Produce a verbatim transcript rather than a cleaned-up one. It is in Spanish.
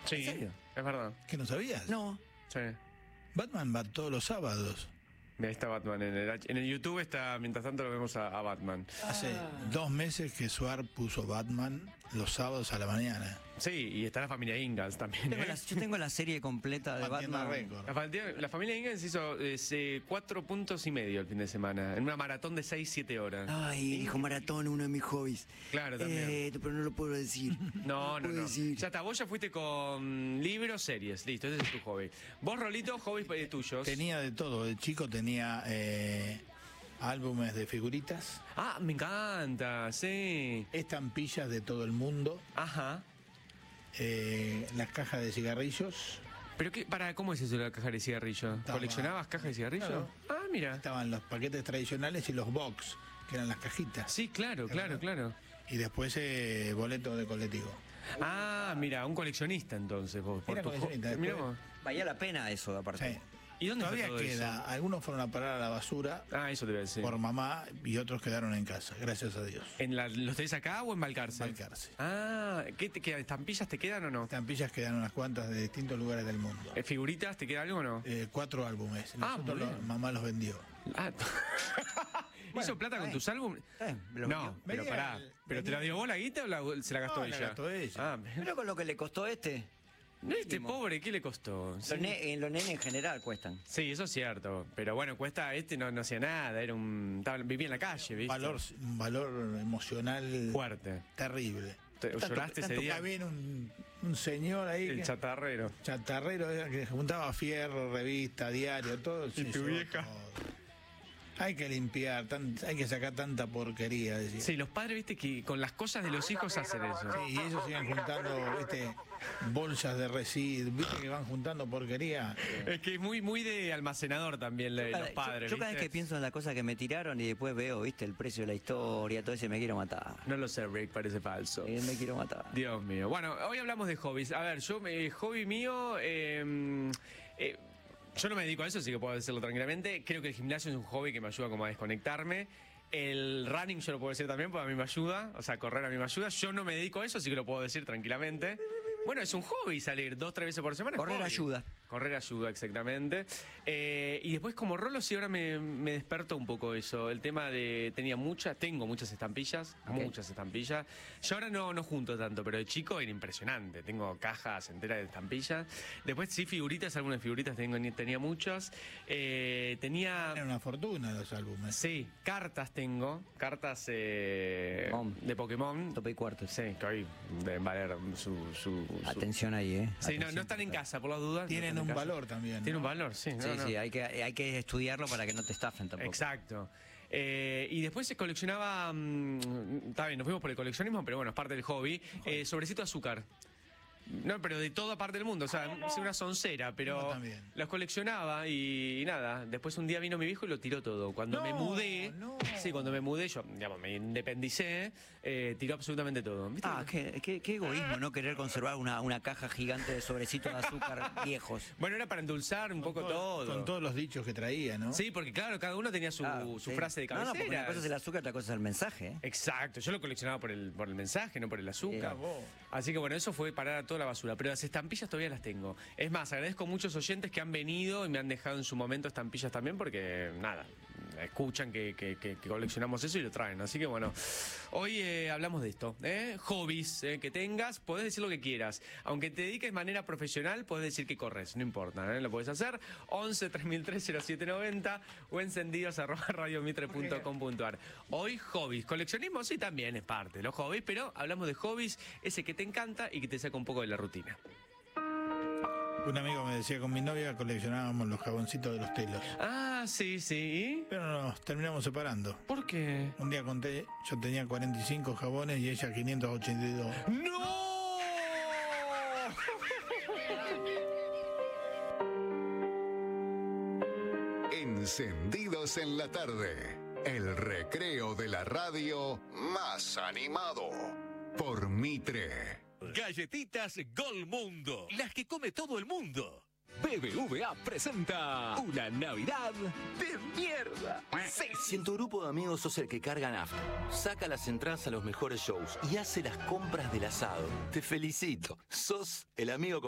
Sí, ¿En serio? es verdad. ¿Que no sabías? No. Sí. Batman va todos los sábados. Ahí está Batman. En el, en el YouTube está, mientras tanto lo vemos a, a Batman. Hace dos meses que Suar puso Batman los sábados a la mañana. Sí, y está la familia Ingalls también. Tengo ¿eh? la- yo tengo la serie completa de Batiendo Batman. récord. La, familia, la familia Ingalls hizo eh, cuatro puntos y medio el fin de semana, en una maratón de seis, siete horas. Ay, dijo maratón, uno de mis hobbies. Claro, también. Eh, pero no lo puedo decir. No, no, puedo no. decir. Ya está, vos ya fuiste con libros, series. Listo, ese es tu hobby. Vos, Rolito, hobbies eh, tuyos. Tenía de todo. De chico tenía eh, álbumes de figuritas, Ah, me encanta, sí. estampillas de todo el mundo, Ajá. eh, las cajas de cigarrillos. Pero qué, para, ¿cómo es eso de la caja de cigarrillo? Estaba- ¿Coleccionabas cajas de cigarrillo? Claro. Ah, mira. Estaban los paquetes tradicionales y los box, que eran las cajitas. Sí, claro, claro, claro. Y después eh, boletos de colectivo. Ah, mira, un coleccionista entonces vos. Era tu jo- coleccionista, Mirá después- vos. Valía la pena eso, aparte. Sí. ¿Y dónde Todavía está todo queda. eso? Algunos fueron a parar a la basura Ah, eso te iba a decir. por mamá y otros quedaron en casa, gracias a Dios. ¿En la, ¿Los tenés acá o en Balcarce? Balcarce. Ah, ¿qué te quedan? ¿Estampillas te quedan o no? Estampillas quedan unas cuantas de distintos lugares del mundo. Eh, ¿Figuritas te queda algo o no? Eh, cuatro álbumes. Ah, Nosotros muy lo- bien. mamá los vendió. Ah, ¿hizo plata con está tus álbumes? Eh, me lo No, vendió. pero Venía pará. el- ¿Pero te venía- la dio vos la guita o la- se la gastó No, la ella? gastó ella. Ah, Pero con lo que le costó este. no, este mínimo. pobre, ¿qué le costó? Sí. Los, ne- en los nenes en general cuestan. Sí, eso es cierto. Pero bueno, cuesta, este no, no hacía nada, era un. Estaba, vivía en la calle, ¿viste? Valor, un valor emocional Fuerte. terrible. Te- ¿Lloraste ese Tanto día? que había un, un señor ahí, El que- chatarrero. chatarrero, era que juntaba fierro, revista, diario, todo. se tu llevó vieja? todo. Hay que limpiar, tan- hay que sacar tanta porquería, decía. Sí, los padres, viste, que con las cosas de los hijos hacen eso. Sí, y ellos siguen juntando, viste, bolsas de residuos, viste que van juntando porquería. Es que es muy, muy de almacenador también la- los Yo- padres. Yo, cada vez ¿viste? que pienso en la cosa que me tiraron y después veo, viste, el precio de la historia, todo eso, y me quiero matar. No lo sé, Rick, parece falso. Eh, me quiero matar. Dios mío. Bueno, hoy hablamos de hobbies. A ver, yo, eh, hobby mío, eh, eh, yo no me dedico a eso, así que puedo decirlo tranquilamente. Creo que el gimnasio es un hobby que me ayuda como a desconectarme. El running yo lo puedo decir también, porque a mí me ayuda. O sea, correr a mí me ayuda. Yo no me dedico a eso, así que lo puedo decir tranquilamente. Bueno, es un hobby salir dos, tres veces por semana. es Correr hobby. ayuda. Correr ayuda, exactamente. Eh, y después como Rolo, sí, ahora me, me despertó un poco eso. El tema de... Tenía muchas, tengo muchas estampillas, Ok. muchas estampillas. Yo ahora no, no junto tanto, pero de chico era impresionante. Tengo cajas enteras de estampillas. Después sí, figuritas, algunas figuritas tengo, tenía muchas. Eh, tenía... Era una fortuna los álbumes. Sí, cartas tengo. Cartas eh, Pokémon. de Pokémon. Tope y cuarto. Sí, que hoy deben valer su... su- su- Atención ahí, ¿eh? Sí, no, Atención. no están en casa, por las dudas. Tienen no un están en casa. valor también. Tiene ¿no? un valor, sí. no, Sí, no. sí, hay que, hay que estudiarlo para que no te estafen tampoco. Exacto. Eh, y después se coleccionaba, mm, está bien, nos fuimos por el coleccionismo, pero bueno, es parte del hobby, eh, sobrecito de azúcar. No, pero de toda parte del mundo, o sea, es una soncera, Yo pero también. los coleccionaba y, y nada. Después un día vino mi viejo y lo tiró todo. Cuando No, me mudé, no. sí, cuando me mudé, yo, digamos, me independicé, eh, tiró absolutamente todo. ¿Viste? Ah, qué, qué- qué egoísmo no querer conservar una, una caja gigante de sobrecitos de azúcar viejos. Bueno, era para endulzar un poco todo. Con todos los dichos que traía, ¿no? Sí, porque claro, cada uno tenía su, Claro, su sí. frase de No, no, cabecera. porque una cosa es el azúcar, otra cosa es el mensaje. ¿eh? Exacto, yo lo coleccionaba por el, por el mensaje, no por el azúcar. Mira vos. Así que bueno, eso fue parar a toda la basura. Pero las estampillas todavía las tengo. Es más, agradezco a muchos oyentes que han venido y me han dejado en su momento estampillas también porque, nada, escuchan que, que- que- que coleccionamos eso y lo traen. Así que bueno, hoy eh, hablamos de esto. ¿eh? Hobbies eh, que tengas, podés decir lo que quieras. Aunque te dediques de manera profesional, podés decir que corres, no importa, ¿eh? Lo podés hacer. once tres mil tres cero siete noventa o encendidos arroba radiomitre punto com punto ar. Hoy hobbies, coleccionismo sí también es parte de los hobbies, pero hablamos de hobbies, ese que te encanta y que te saca un poco de la rutina. Un amigo me decía, con mi novia coleccionábamos los jaboncitos de los telos. Ah, sí, sí. Pero nos terminamos separando. ¿Por qué? Un día conté, yo tenía cuarenta y cinco jabones y ella quinientos ochenta y dos. ¡No! Encendidos en la tarde. El recreo de la radio más animado. Por Mitre. Galletitas Golmundo, las que come todo el mundo. B B V A presenta una Navidad de mierda. Sí. Si en tu grupo de amigos sos el que carga nafta, saca las entradas a los mejores shows y hace las compras del asado, te felicito. Sos el amigo con